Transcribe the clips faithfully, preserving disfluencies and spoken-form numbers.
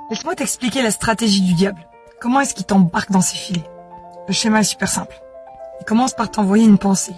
Laisse-moi t'expliquer la stratégie du diable. Comment est-ce qu'il t'embarque dans ses filets? Le schéma est super simple. Il commence par t'envoyer une pensée.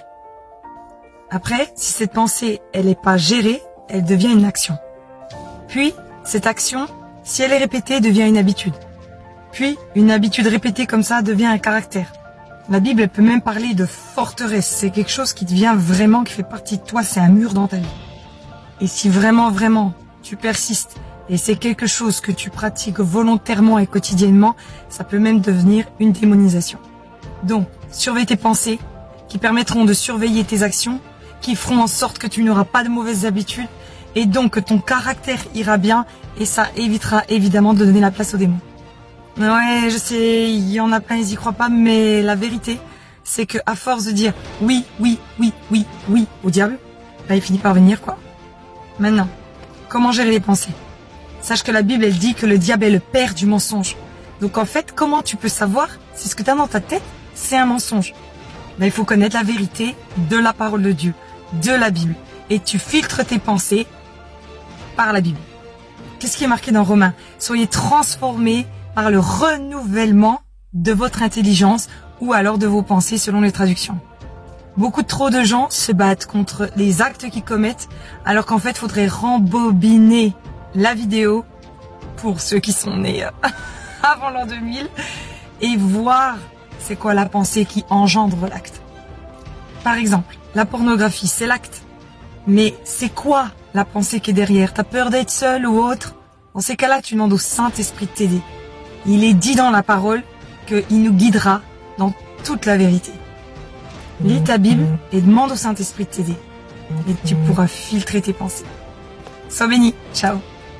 Après, si cette pensée, elle n'est pas gérée, elle devient une action. Puis, cette action, si elle est répétée, devient une habitude. Puis, une habitude répétée comme ça devient un caractère. La Bible, elle peut même parler de forteresse. C'est quelque chose qui devient vraiment, qui fait partie de toi, c'est un mur dans ta vie. Et si vraiment, vraiment, tu persistes, et c'est quelque chose que tu pratiques volontairement et quotidiennement, ça peut même devenir une démonisation. Donc, surveille tes pensées, qui permettront de surveiller tes actions, qui feront en sorte que tu n'auras pas de mauvaises habitudes, et donc que ton caractère ira bien, et ça évitera évidemment de donner la place aux démons. Ouais, je sais, il y en a plein, ils y croient pas, mais la vérité, c'est que à force de dire oui, oui, oui, oui, oui au diable, bah il finit par venir, quoi. Maintenant, comment gérer les pensées? Sache que la Bible, elle dit que le diable est le père du mensonge. Donc en fait, comment tu peux savoir si ce que tu as dans ta tête, c'est un mensonge? Ben, il faut connaître la vérité de la parole de Dieu, de la Bible. Et tu filtres tes pensées par la Bible. Qu'est-ce qui est marqué dans Romains? Soyez transformés par le renouvellement de votre intelligence ou alors de vos pensées selon les traductions. Beaucoup trop de gens se battent contre les actes qu'ils commettent alors qu'en fait, il faudrait rembobiner la vidéo pour ceux qui sont nés avant l'an deux mille et voir c'est quoi la pensée qui engendre l'acte. Par exemple, la pornographie, c'est l'acte. Mais c'est quoi la pensée qui est derrière? T'as peur d'être seul ou autre? Dans ces cas-là, tu demandes au Saint-Esprit de t'aider. Il est dit dans la parole qu'il nous guidera dans toute la vérité. Lis ta Bible et demande au Saint-Esprit de t'aider. Et tu pourras filtrer tes pensées. Sois béni. Ciao.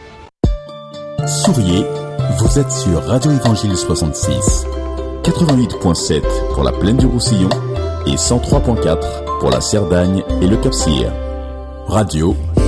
Souriez, vous êtes sur Radio Évangile soixante-six, quatre-vingt-huit point sept pour la plaine du Roussillon et cent trois point quatre pour la Cerdagne et le Cap-Cyr. Radio